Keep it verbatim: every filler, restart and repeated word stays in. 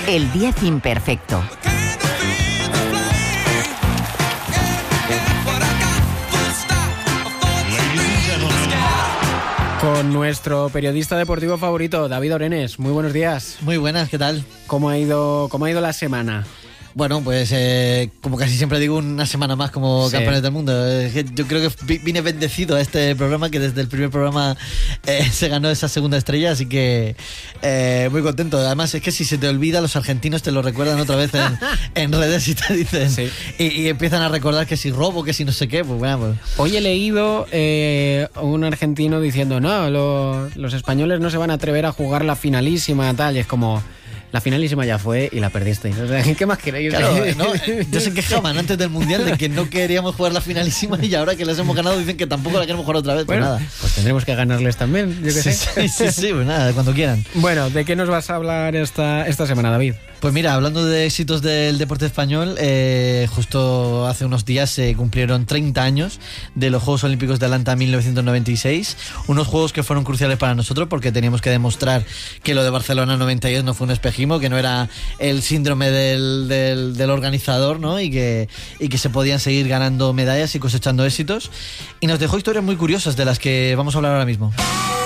El diez imperfecto. Con nuestro periodista deportivo favorito, David Orenes. Muy buenos días. Muy buenas, ¿qué tal? ¿Cómo ha ido, cómo ha ido la semana? Bueno, pues eh, como casi siempre digo, una semana más como Sí. campeones del mundo. Es que yo creo que vi- vine bendecido a este programa, que desde el primer programa eh, se ganó esa segunda estrella, así que eh, muy contento. Además, es que si se te olvida, los argentinos te lo recuerdan otra vez en, en redes y te dicen, Sí. y, y empiezan a recordar que si robo, que si no sé qué, pues bueno, pues, Hoy he leído eh, un argentino diciendo, no, lo- los españoles no se van a atrever a jugar la finalísima, tal, y es como... La finalísima ya fue y la perdisteis. O sea, ¿qué más queréis? claro, ¿no? Ya se quejaban antes del Mundial de que no queríamos jugar la finalísima y ahora que les hemos ganado dicen que tampoco la queremos jugar otra vez. Pues Bueno, nada. pues tendremos que ganarles también, yo qué Sí, sé. sí, sí, sí, pues nada, cuando quieran. Bueno, ¿de qué nos vas a hablar esta, esta semana, David? Pues mira, hablando de éxitos del deporte español, eh, justo hace unos días se cumplieron treinta años de los Juegos Olímpicos de Atlanta mil novecientos noventa y seis, unos juegos que fueron cruciales para nosotros porque teníamos que demostrar que lo de Barcelona noventa y dos no fue un espejismo, que no era el síndrome del, del, del organizador, ¿no? Y que, y que se podían seguir ganando medallas y cosechando éxitos. Y nos dejó historias muy curiosas de las que vamos a hablar ahora mismo.